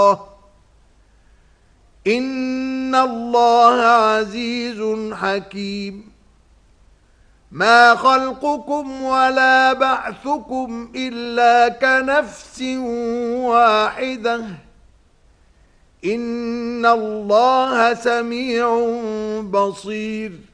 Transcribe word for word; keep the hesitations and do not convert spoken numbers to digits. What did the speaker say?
إن الله عزيز حكيم ما خلقكم ولا بعثكم إلا كنفس واحدة إن الله سميع بصير